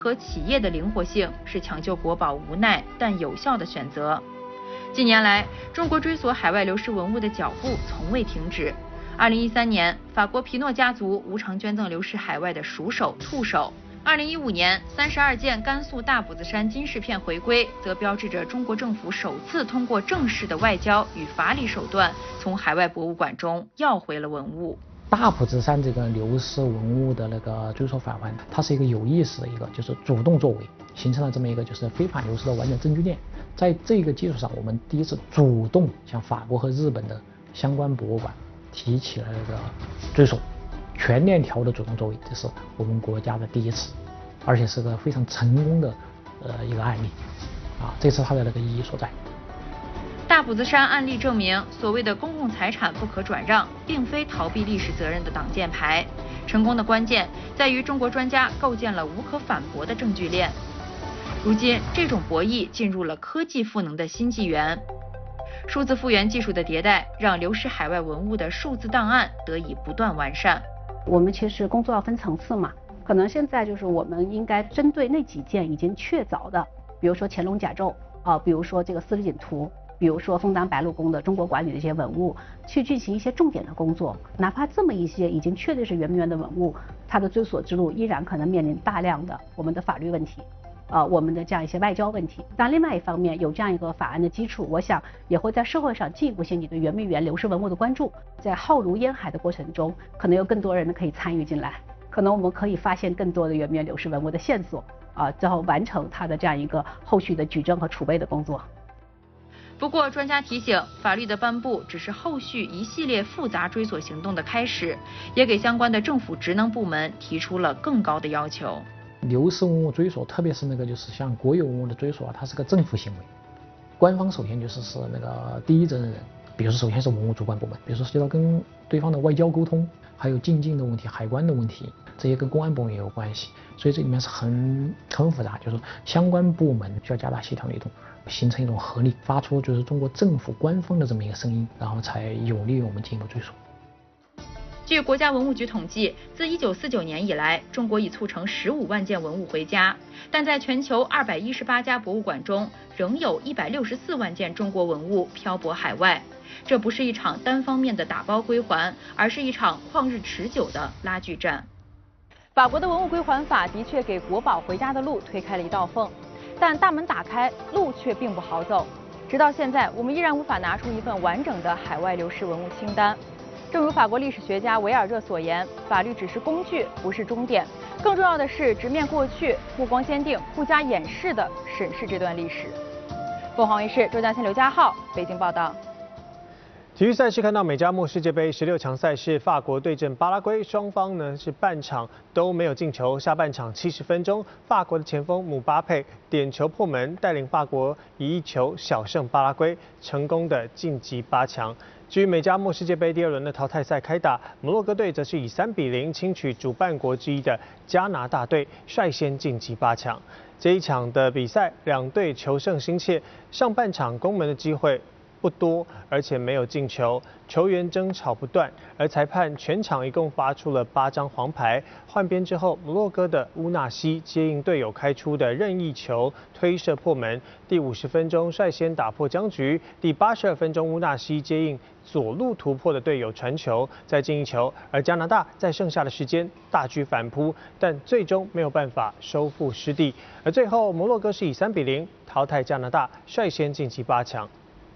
和企业的灵活性是抢救国宝无奈但有效的选择。近年来，中国追索海外流失文物的脚步从未停止。2013年，法国皮诺家族无偿捐赠流失海外的鼠首、兔首。2015年，32件甘肃大埔子山金饰片回归，则标志着中国政府首次通过正式的外交与法理手段，从海外博物馆中要回了文物。 大埔子山这个流失文物的那个追索返还，它是一个有意识的一个，就是主动作为，形成了这么一个就是非法流失的完整证据链。在这个基础上，我们第一次主动向法国和日本的相关博物馆提起了这个追索。全链条的主动作为，这是我们国家的第一次，而且是个非常成功的一个案例这是它的那个意义所在。 大埔子山案例证明，所谓的公共财产不可转让，并非逃避历史责任的挡箭牌。成功的关键在于中国专家构建了无可反驳的证据链。如今，这种博弈进入了科技赋能的新纪元。数字复原技术的迭代，让流失海外文物的数字档案得以不断完善。 我们其实工作要分层次嘛，可能现在就是我们应该针对那几件已经确凿的，比如说乾隆甲胄比如说这个四十锦图，比如说枫丹白露宫的中国馆里的一些文物，去进行一些重点的工作。哪怕这么一些已经确定是圆明园的文物，它的追索之路依然可能面临大量的我们的法律问题。我们的这样一些外交问题，但另外一方面有这样一个法案的基础，我想也会在社会上进一步掀起对圆明园流失文物的关注。在浩如烟海的过程中，可能有更多人可以参与进来，可能我们可以发现更多的圆明园流失文物的线索最后完成它的这样一个后续的举证和储备的工作。 不过，专家提醒，法律的颁布只是后续一系列复杂追索行动的开始，也给相关的政府职能部门提出了更高的要求。 流失文物追索，特别是那个就是像国有文物的追索它是个政府行为。官方首先是那个第一责任人，比如说首先是文物主管部门，比如说涉及到跟对方的外交沟通，还有进境的问题、海关的问题，这些跟公安部门也有关系，所以这里面是很复杂，就是相关部门需要加大协调力度，形成一种合力，发出就是中国政府官方的这么一个声音，然后才有利于我们进一步追索。 据国家文物局统计，自1949年以来，中国已促成15万件文物回家，但在全球218家博物馆中，仍有164万件中国文物漂泊海外。这不是一场单方面的打包归还，而是一场旷日持久的拉锯战。 法国的文物归还法的确给国宝回家的路推开了一道缝，但大门打开，路却并不好走。直到现在，我们依然无法拿出一份完整的海外流失文物清单。正如法国历史学家维尔热所言，法律只是工具，不是终点。更重要的是直面过去，目光坚定，不加掩饰地审视这段历史。凤凰卫视周家谦、刘家浩北京报道。 体育赛事看到美加墨世界杯16强赛事，法国对阵巴拉圭，双方呢是半场都没有进球。下半场70分钟，法国的前锋姆巴佩点球破门，带领法国以1球小胜巴拉圭，成功的晋级8强。至于美加墨世界杯第2轮的淘汰赛开打，摩洛哥队则是以3-0轻取主办国之一的加拿大队，率先晋级8强。这一场的比赛，两队求胜心切，上半场攻门的机会不多，而且没有进球，球员争吵不断，而裁判全场一共发出了8张黄牌。换边之后，摩洛哥的乌纳西接应队友开出的任意球推射破门，第50分钟率先打破僵局。第82分钟，乌纳西接应左路突破的队友传球，再进1球。而加拿大在剩下的时间大举反扑，但最终没有办法收复失地。而最后，摩洛哥是以3-0淘汰加拿大，率先晋级8强。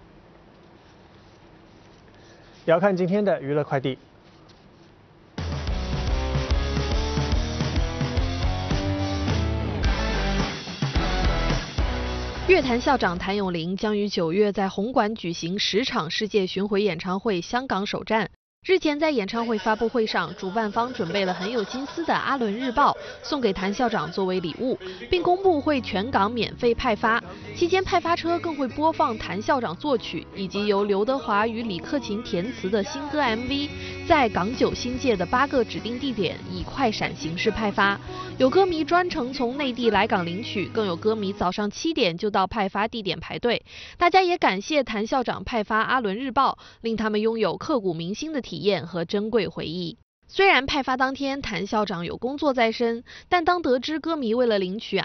也要看今天的娱乐快递。 乐坛校长谭咏麟将于9月在红馆举行10场世界巡回演唱会香港首站。日前在演唱会发布会上，主办方准备了很有心思的《阿伦日报》送给谭校长作为礼物，并公布会全港免费派发。期间派发车更会播放谭校长作曲以及由刘德华与李克勤填词的新歌 MV， 在港9新界的8个指定地点以快闪形式派发。有歌迷专程从内地来港领取，更有歌迷早上7点就到派发地点排队。大家也感谢谭校长派发《阿伦日报》，令他们拥有刻骨铭心的体验和珍贵回忆。 虽然派发当天谭校长有工作在身，但当得知歌迷为了领取